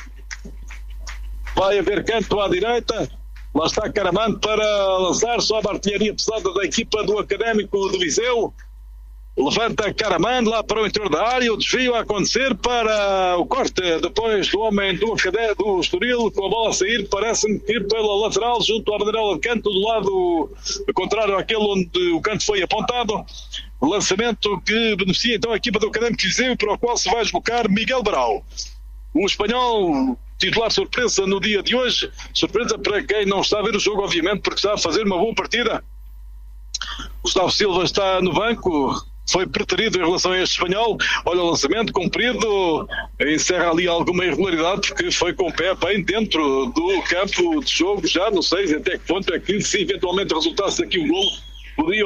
Vai haver canto à direita. Lá está Caramana para lançar sob a artilharia pesada da equipa do Académico de Viseu. Levanta Caramana lá para o interior da área. O desvio a acontecer para o corte depois do homem do Estoril, com a bola a sair, parece-me que ir pela lateral junto à bandeira de canto do lado contrário àquele onde o canto foi apontado. Lançamento que beneficia então a equipa do Académico de Viseu, para o qual se vai deslocar Miguel Brau. O espanhol titular surpresa no dia de hoje, surpresa para quem não está a ver o jogo obviamente, porque está a fazer uma boa partida. Gustavo Silva está no banco, foi preterido em relação a este espanhol. Olha o lançamento comprido, encerra ali alguma irregularidade porque foi com o pé bem dentro do campo de jogo. Já não sei até que ponto é que, se eventualmente resultasse aqui um gol, poderia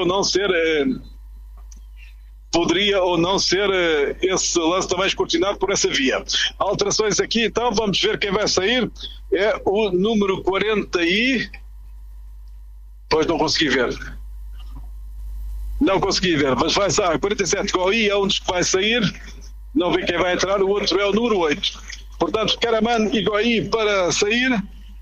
ou não ser esse lance também escrutinado por essa via. Alterações aqui então, vamos ver quem vai sair. É o número 40 e... Pois não consegui ver. Não consegui ver, mas vai sair 47 Goi é um dos que vai sair, não vi quem vai entrar, o outro é o número 8. Portanto, Caraman e Goi para sair.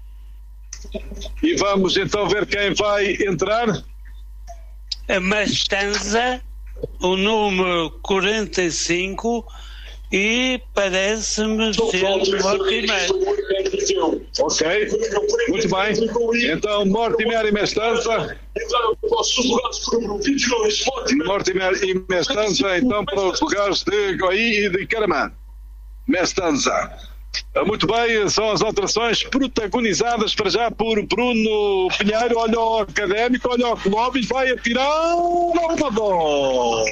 E vamos então ver quem vai entrar. A Mastanza, o número 45, e parece-me ser Mortimer. Ok, muito bem. Então, Mortimer e Mestanza. Mortimer e Mestanza, então, para os lugares de Goi e de Caraman. Mestanza. Muito bem, são as alterações protagonizadas para já por Bruno Pinheiro. Olha o Académico, olha o Clóvis, vai atirar uma bola.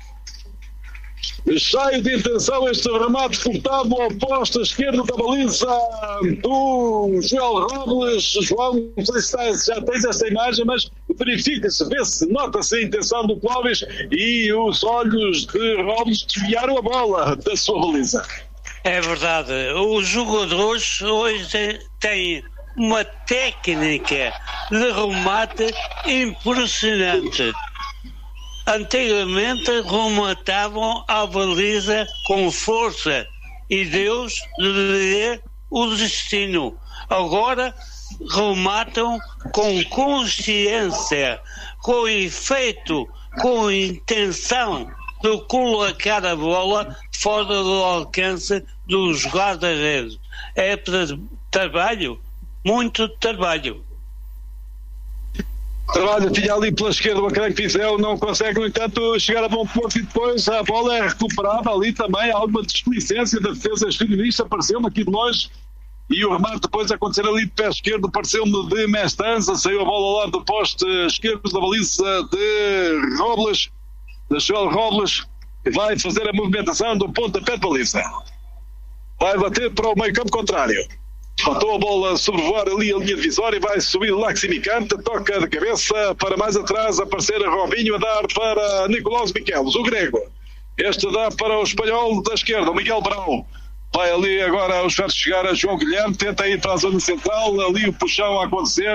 Cheio de intenção este remate cortado ao posto esquerdo da baliza do Joel Robles. João, não sei se já tens esta imagem, mas verifica-se, vê-se, nota-se a intenção do Clóvis e os olhos de Robles desviaram a bola da sua baliza. É verdade, os jogadores hoje têm uma técnica de remate impressionante. Antigamente rematavam a baliza com força e Deus lhe dê o destino. Agora rematam com consciência, com efeito, com intenção de colocar a bola fora do alcance dos guarda-redes. É trabalho, muito trabalho. Trabalho tinha ali pela esquerda o Académico de Viseu, não consegue, no entanto, chegar a bom ponto e depois a bola é recuperada ali também. Há alguma displicência da defesa esquerdista, apareceu-me aqui de longe. E o remate depois a acontecer ali de pé esquerdo, pareceu-me de Mestanza, saiu a bola ao lado do poste esquerdo da baliza de Robles, da Joel Robles, vai fazer a movimentação do pontapé de baliza. Vai bater para o meio campo contrário. Faltou a bola sobrevoar ali a linha divisória e vai subir Laximicante, toca de cabeça para mais atrás, aparecer a Robinho a dar para Nicolás Miquelos, o grego. Este dá para o espanhol da esquerda, o Miguel Brão. Vai ali agora os versos chegar a João Guilherme, tenta ir para a zona central, ali o puxão a acontecer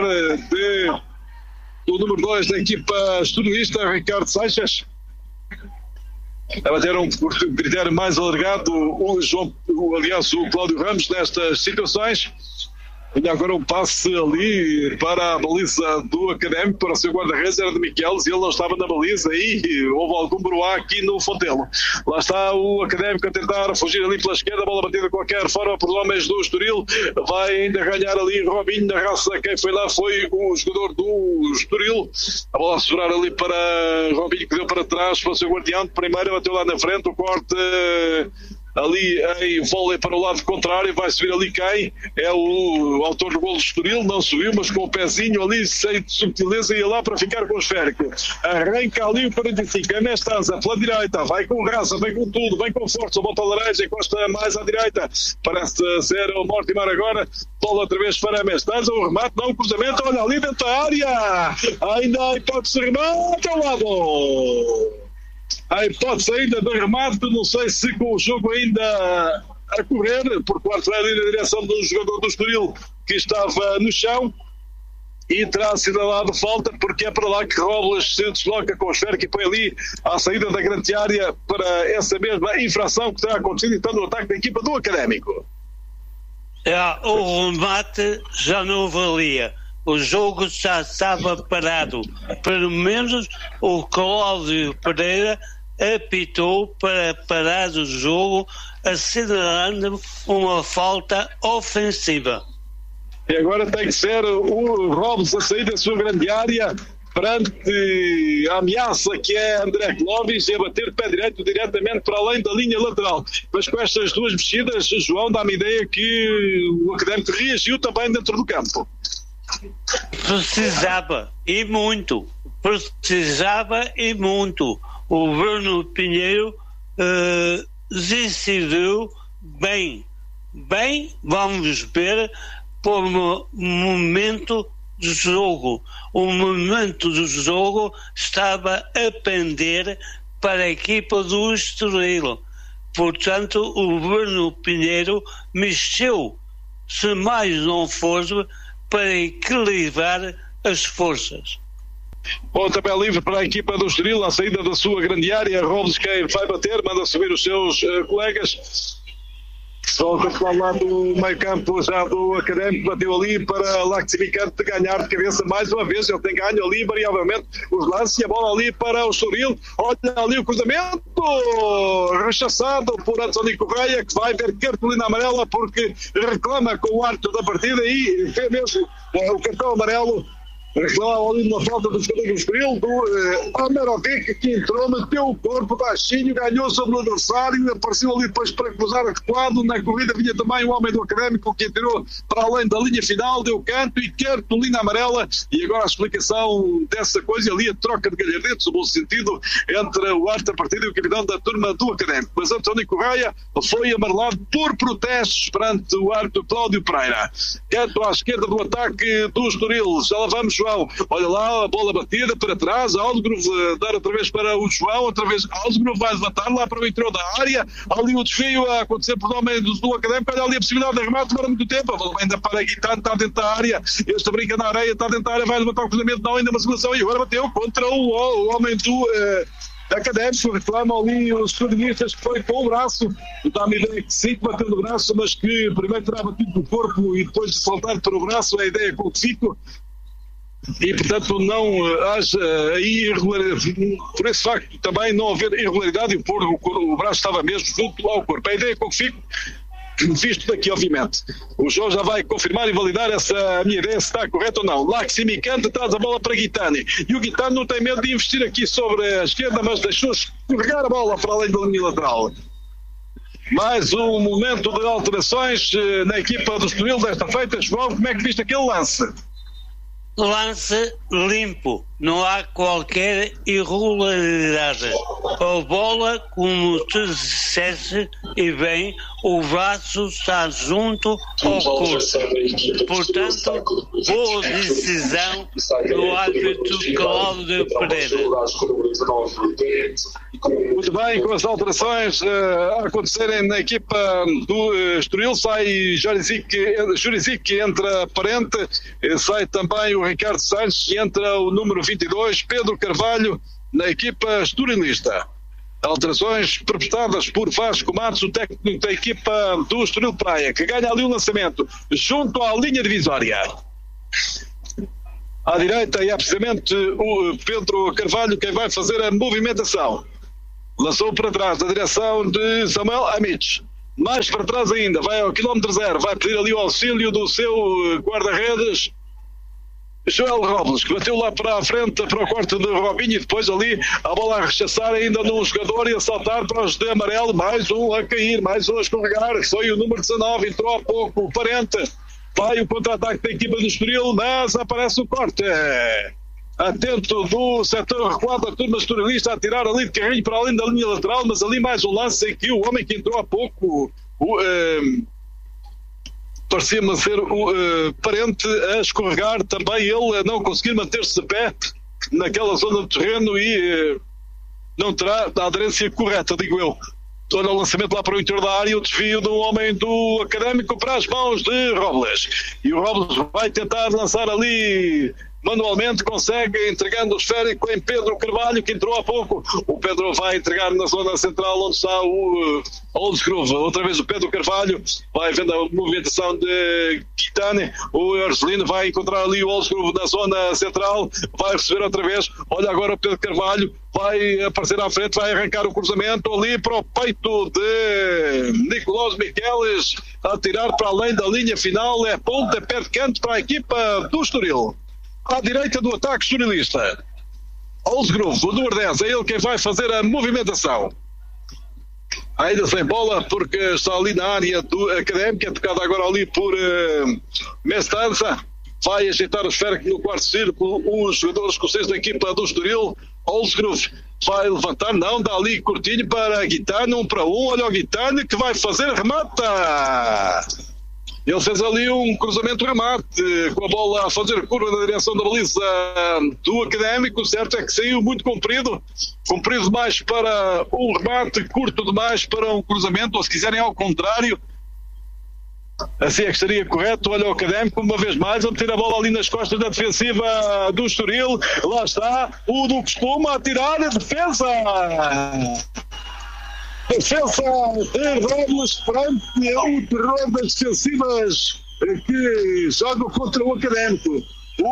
do número 2 da equipa esturista, Ricardo Seixas. A bater um critério mais alargado, aliás, o Cláudio Ramos nestas situações. E agora um passe ali para a baliza do Académico, para o seu guarda-redes, era de Miqueles, e ele não estava na baliza, e houve algum broá aqui no Fontelo. Lá está o Académico a tentar fugir ali pela esquerda, a bola batida de qualquer forma por homens do Estoril, vai ainda ganhar ali Robinho na raça, quem foi lá foi o jogador do Estoril, a bola a sobrar ali para Robinho, que deu para trás para o seu guardião, de primeira bateu lá na frente, o corte ali em vôlei para o lado contrário, vai subir ali quem? É o autor do golo do Estoril, não subiu, mas com o pezinho ali, sem subtileza, ia lá para ficar com o esférico. Arranca ali o 45, é Mestanza, pela direita, vai com raça, vem com tudo, vem com força, bota a laranja, encosta mais à direita, parece ser o Mortimer agora, bola outra vez para Mestanza, o remate, não, o cruzamento, olha ali dentro da área, ainda há hipótese de remate ao lado. A hipótese ainda de remate, não sei se com o jogo ainda a correr, porque o quarto ali na direção do jogador do Estoril que estava no chão, e terá assinalado falta, porque é para lá que Robles se desloca com o esférico e põe ali à saída da grande área para essa mesma infração que terá acontecido então no ataque da equipa do Académico. O remate já não valia. O jogo já estava parado. Pelo menos o Cláudio Pereira apitou para parar o jogo, assinalando uma falta ofensiva. E agora tem que ser o Robles a sair da sua grande área perante a ameaça que é André Clóvis e a bater de pé direito diretamente para além da linha lateral. Mas com estas duas mexidas, João, dá-me ideia que o Académico reagiu também dentro do campo. Precisava e muito. O Bruno Pinheiro decidiu bem, vamos ver, por momento do jogo. O momento do jogo estava a pender para a equipa do Estoril. Portanto, o Bruno Pinheiro mexeu, se mais não fosse, para equilibrar as forças. Pontapé livre para a equipa do Estoril, à saída da sua grande área. Robles quem vai bater, manda subir os seus colegas. Volta para lá do meio campo já do Académico, bateu ali para Laximicante ganhar de cabeça mais uma vez. Ele tem ganho ali variavelmente os lances e a bola ali para o Estoril. Olha ali o cruzamento rechaçado por António Correia, que vai ver cartolina amarela porque reclama com o árbitro da partida e fez mesmo o cartão amarelo. Reclamava ali uma falta do jogador do Estoril, do Amerovic, que entrou, meteu o corpo baixinho, ganhou sobre o adversário, apareceu ali depois para cruzar recuado. Na corrida vinha também o homem do Académico, que entrou para além da linha final, deu canto e cartolina amarela. E agora a explicação dessa coisa ali, a troca de galhardetes, no bom sentido, entre o árbitro da partida e o capitão da turma do Académico. Mas António Correia foi amarelado por protestos perante o árbitro Cláudio Pereira. Canto à esquerda do ataque do Estoril, já lá vamos, João. Olha lá a bola batida para trás, Aldegrove dar outra vez para o João, outra vez Aldegrove vai levantar lá para o interior da área, ali o desvio a acontecer por nome do Académico, olha ali a possibilidade de remate para muito tempo, a bola ainda para a guitarra, está dentro da área, este brinca na areia, está dentro da área, vai levantar o cruzamento, não, ainda uma simulação e agora bateu contra o homem do Académico, reclamam ali os jornalistas que foi com o braço, dá-me a ideia que sim, que bateu no braço, mas que primeiro terá batido no corpo e depois de saltar para o braço, a ideia com o fico. E, portanto, não haja aí irregularidade. Por esse facto, também não haver irregularidade e o braço estava mesmo junto ao corpo. A ideia com que fico visto daqui, obviamente. O João já vai confirmar e validar essa minha ideia, se está correto ou não. Laximicante traz a bola para Guitani. E o Guitani não tem medo de investir aqui sobre a esquerda, mas deixou escorregar a bola para além da linha lateral. Mais um momento de alterações na equipa do Estoril desta feita. João, como é que viste aquele lance? Lance limpo, não há qualquer irregularidade. A bola, como tu disseste, e bem, o braço está junto ao corpo. Portanto, boa decisão do árbitro Cláudio Pereira. Muito bem, com as alterações a acontecerem na equipa do Estoril, sai Jurisic, entra Parente, sai também o Ricardo Sanches e entra o número 22, Pedro Carvalho, na equipa estorilista. Alterações perpetradas por Vasco Matos, o técnico da equipa do Estoril Praia, que ganha ali o lançamento junto à linha divisória. À direita é precisamente o Pedro Carvalho quem vai fazer a movimentação. Lançou para trás, na direção de Samuel Amites. Mais para trás ainda, vai ao quilómetro 0, vai pedir ali o auxílio do seu guarda-redes, Joel Robles, que bateu lá para a frente, para o quarto de Robinho, e depois ali a bola a rechaçar ainda num jogador e a saltar para os de amarelo, mais um a cair, mais um a escorregar, foi o número 19, entrou há pouco o Parente, vai o contra-ataque da equipa do Estoril, mas aparece o corte. Atento do setor recuado da turma estorilista a tirar ali de carrinho para além da linha lateral, mas ali mais um lance em que o homem que entrou há pouco, parecia-me ser o Parente, a escorregar também, ele a não conseguir manter-se de pé naquela zona do terreno e não terá a aderência correta, digo eu. Olha o lançamento lá para o interior da área, o desvio do homem do Académico para as mãos de Robles. E o Robles vai tentar lançar ali manualmente, consegue, entregando o esférico em Pedro Carvalho, que entrou há pouco. O Pedro vai entregar na zona central onde está o Oldsgrove. Outra vez o Pedro Carvalho vai vendo a movimentação de Guitani. O Arcelino vai encontrar ali o Oldsgrove na zona central, vai receber outra vez. Olha agora o Pedro Carvalho, vai aparecer à frente, vai arrancar o cruzamento ali para o peito de Nicolás Miquelis, a tirar para além da linha final. É ponta, pé de canto para a equipa do Estoril. À direita do ataque estorilista, Oldsgrove, o número 10, é ele quem vai fazer a movimentação. Ainda sem bola, porque está ali na área do Académico, é tocado agora ali por Mestança. Vai ajeitar o esférico no quarto círculo, os jogadores escoceses da equipa do Estoril. Oldsgrove vai levantar, não, dá ali curtinho para Guitani, 1 para 1, olha o Guitani que vai fazer, remata! Ele fez ali um cruzamento remate, com a bola a fazer curva na direção da baliza do Académico. O certo é que saiu muito comprido demais para um remate, curto demais para um cruzamento, ou se quiserem ao contrário, assim é que estaria correto. Olha o Académico, uma vez mais, a meter a bola ali nas costas da defensiva do Estoril. Lá está o do costume a tirar a defesa. Defesa de Robles perante o terror das defensivas que jogam contra o Académico.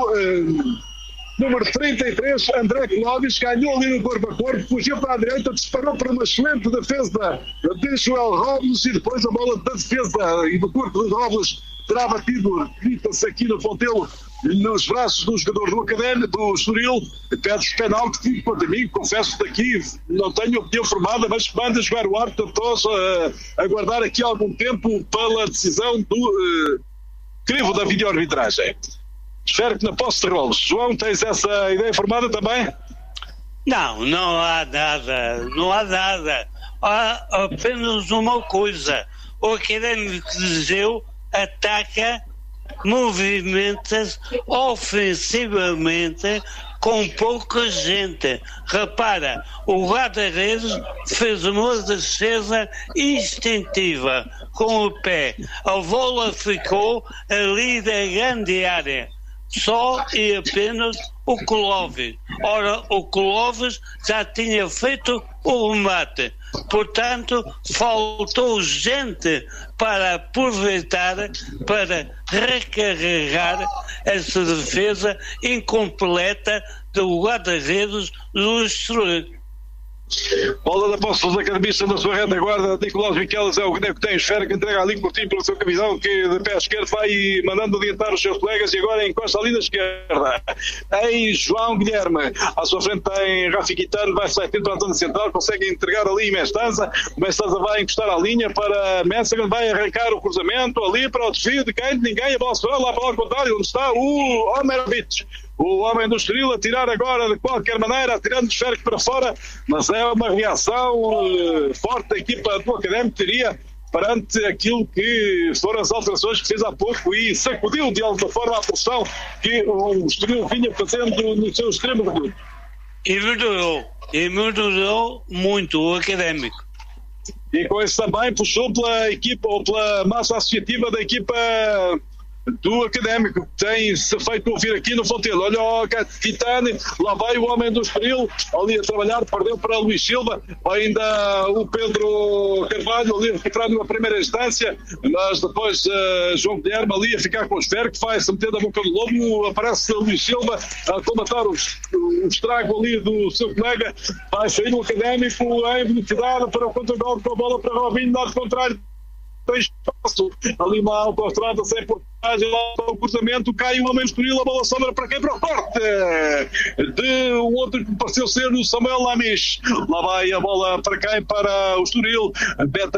O número 33, André Clóvis, ganhou ali no corpo a corpo, fugiu para a direita, disparou para uma excelente defesa de Joel Robles e depois a bola da defesa e do corpo de Robles terá batido, grita-se aqui no Fontelo, nos braços do jogador do Académico, do Estoril. Pede-se penalti, que quanto a mim, confesso que daqui não tenho opinião formada, mas manda jogar o árbitro, estou a aguardar aqui algum tempo pela decisão do crivo da videoarbitragem. Espero que na posse de Robles. João, tens essa ideia formada também? Não há nada. Há apenas uma coisa. O Académico de Viseu ataca, movimenta-se ofensivamente com pouca gente. Repara, o guarda-redes fez uma defesa instintiva com o pé. A bola ficou ali da grande área. Só e apenas o Clóvis. Ora, o Clóvis já tinha feito o remate. Portanto, faltou gente para aproveitar, para recarregar essa defesa incompleta do guarda-redes do Estoril. Bola da posse dos academistas na sua retaguarda. Nicolás Miquelis é o que tem esfera que entrega ali curtinho para o seu capitão, que de pé esquerdo vai mandando adiantar os seus colegas e agora encosta ali na esquerda. Em João Guilherme. À sua frente tem Rafi Quitano, vai sair para a zona central, consegue entregar ali Mestanza. O Mestanza vai encostar à linha para Messagan, vai arrancar o cruzamento ali para o desvio de quem? De ninguém. A bola se vai lá para o contrário, onde está o Omerovic. O homem do Estoril a tirar agora de qualquer maneira, atirando o esférico para fora, mas é uma reação forte da equipa do Académico, teria, perante aquilo que foram as alterações que fez há pouco e sacudiu de alguma forma a pressão que o Estoril vinha fazendo no seu extremo de grupo. E melhorou muito o Académico. E com isso também puxou pela equipa, ou pela massa associativa da equipa do Académico, tem-se feito ouvir aqui no Fontelo. Olha o Quitani, lá vai o homem do Estoril, ali a trabalhar, perdeu para Luís Silva, ainda o Pedro Carvalho ali a recuperar numa primeira instância, mas depois João Guilherme ali a ficar com o esférico, que vai se meter na boca do lobo, aparece Luís Silva a combatar o estrago ali do seu colega, vai sair o Académico em velocidade para o contra-golpe com a bola para Robinho, lado contrário. Tem espaço, ali uma autoestrada sem portagem, lá o cruzamento, cai o homem Estoril, a bola sobra para quem? Para o corte de um outro que pareceu ser o Samuel Lamis. Lá vai a bola para quem? Para o Estoril. Beta